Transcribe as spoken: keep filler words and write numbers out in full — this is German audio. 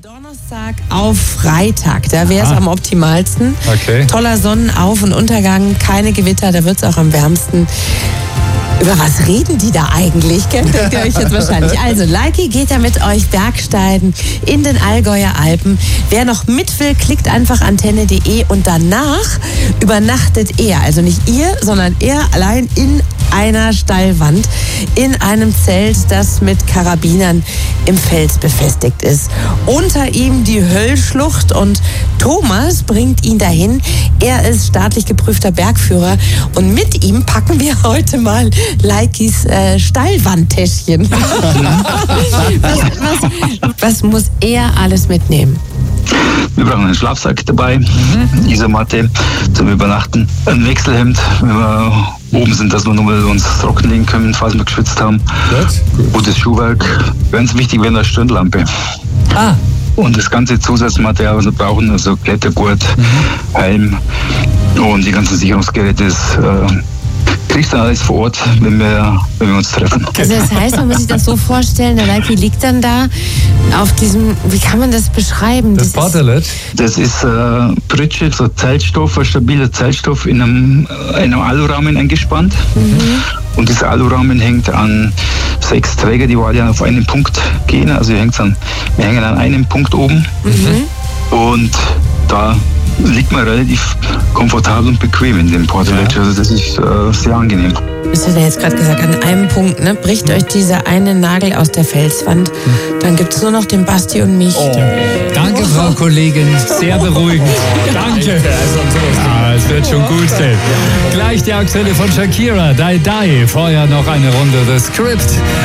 Donnerstag auf Freitag, da wäre es am optimalsten. Okay. Toller Sonnenauf- und Untergang, keine Gewitter, da wird es auch am wärmsten. Über was reden die da eigentlich? Kennt ihr euch jetzt wahrscheinlich. Also, Leiki geht da mit euch Bergsteigen in den Allgäuer Alpen. Wer noch mit will, klickt einfach antenne punkt de und danach übernachtet er, also nicht ihr, sondern er allein in einer Steilwand, in einem Zelt, das mit Karabinern im Fels befestigt ist. Unter ihm die Höllschlucht und Thomas bringt ihn dahin. Er ist staatlich geprüfter Bergführer und mit ihm packen wir heute mal Leikis äh, Steilwandtäschchen. was, was, was muss er alles mitnehmen? Wir brauchen einen Schlafsack dabei, mhm. Isomatte zum Übernachten, ein Wechselhemd, wenn wir oben sind, dass wir nochmal uns trocken legen können, falls wir geschwitzt haben. Gut. Gutes Schuhwerk. Ganz wichtig wäre eine Stirnlampe. Ah. Und das ganze Zusatzmaterial, was wir brauchen, also Klettergurt, mhm. Helm und die ganzen Sicherungsgeräte, das äh, kriegst du alles vor Ort, wenn wir, wenn wir uns treffen. Also das heißt, man muss sich das so vorstellen, der Leiki liegt dann da auf diesem, wie kann man das beschreiben? Das, das Portelet? Das ist äh, Pritsche, so Zeltstoff, ein stabiler Zeltstoff in einem, in einem Alurahmen eingespannt. Mhm. Und dieser Alurahmen hängt an sechs Träger, die alle auf einen Punkt gehen. Also wir, an, wir hängen an einem Punkt oben. Mhm. Und da liegt man relativ komfortabel und bequem in dem Portelet. Ja. Also das ist äh, sehr angenehm. Das hat er jetzt gerade gesagt, an einem Punkt, ne? Bricht euch dieser eine Nagel aus der Felswand, dann gibt es nur noch den Basti und mich. Oh. Danke, oh. Frau Kollegin, sehr beruhigend. Danke. Ja, es wird schon gut sein. Gleich die Aktuelle von Shakira, Die Die. Vorher noch eine Runde The Script.